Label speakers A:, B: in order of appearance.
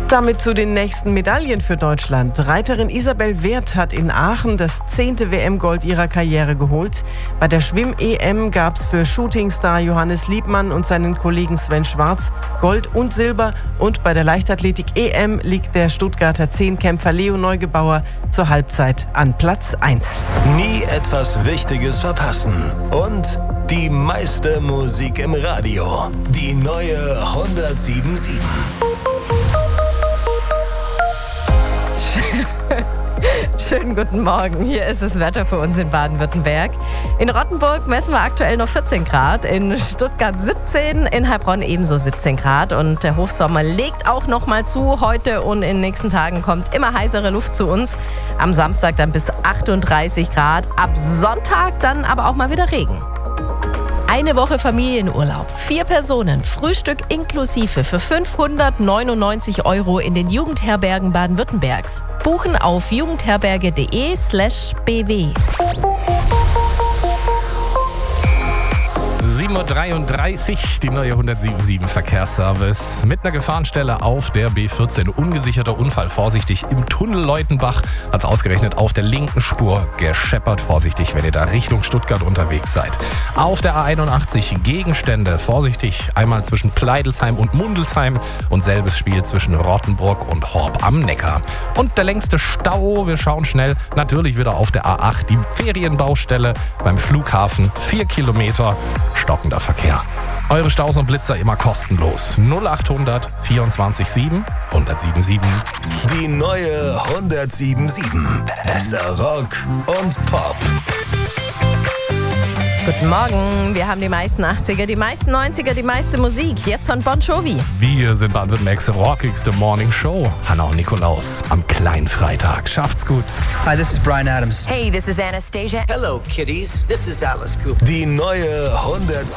A: Damit zu den nächsten Medaillen für Deutschland. Reiterin Isabel Werth hat in Aachen das 10. WM-Gold ihrer Karriere geholt. Bei der Schwimm-EM gab es für Shootingstar Johannes Liebmann und seinen Kollegen Sven Schwarz Gold und Silber. Und bei der Leichtathletik-EM liegt der Stuttgarter Zehnkämpfer Leo Neugebauer zur Halbzeit an Platz 1.
B: Nie etwas Wichtiges verpassen. Und die meiste Musik im Radio. Die neue 107.7.
C: Schönen guten Morgen. Hier ist das Wetter für uns in Baden-Württemberg. In Rottenburg messen wir aktuell noch 14 Grad, in Stuttgart 17, in Heilbronn ebenso 17 Grad. Und der Hochsommer legt auch noch mal zu. Heute und in den nächsten Tagen kommt immer heißere Luft zu uns. Am Samstag dann bis 38 Grad. Ab Sonntag dann aber auch mal wieder Regen. Eine Woche Familienurlaub, 4 Personen, Frühstück inklusive für 599 € in den Jugendherbergen Baden-Württembergs. Buchen auf jugendherberge.de/bw.
D: 7:33 Uhr, die neue 107.7 Verkehrsservice. Mit einer Gefahrenstelle auf der B14. Ungesicherter Unfall, vorsichtig. Im Tunnel Leutenbach hat es ausgerechnet auf der linken Spur gescheppert. Vorsichtig, wenn ihr da Richtung Stuttgart unterwegs seid. Auf der A81 Gegenstände, vorsichtig. Einmal zwischen Pleidelsheim und Mundelsheim und selbes Spiel zwischen Rottenburg und Horb am Neckar. Und der längste Stau, wir schauen schnell, natürlich wieder auf der A8. Die Ferienbaustelle beim Flughafen, 4 Kilometer. Stockender Verkehr. Eure Staus und Blitzer immer kostenlos. 0800 24 7 107.7.
B: Die neue 107.7. Bester Rock und Pop.
C: Guten Morgen. Wir haben die meisten 80er, die meisten 90er, die meiste Musik. Jetzt von Bon Jovi.
D: Wir sind Baden-Württembergs rockigste Morning Show. Hanna und Nikolaus am kleinen Freitag. Schafft's gut.
E: Hi, this is Bryan Adams.
F: Hey, this is Anastasia.
G: Hello, kiddies. This is Alice Cooper.
B: Die neue 107.